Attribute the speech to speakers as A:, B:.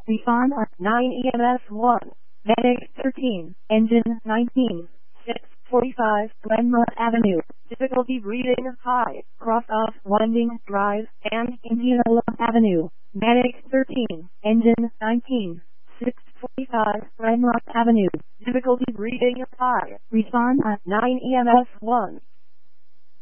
A: Respond at 9 EMS 1. Medic 13. Engine 19. 645 Glenmont Avenue. Difficulty breathing high. Cross off Winding Drive and Indianola Avenue. Medic 13. Engine 19. 645 Glenmont Avenue. Difficulty breathing high. Respond at 9 EMS 1.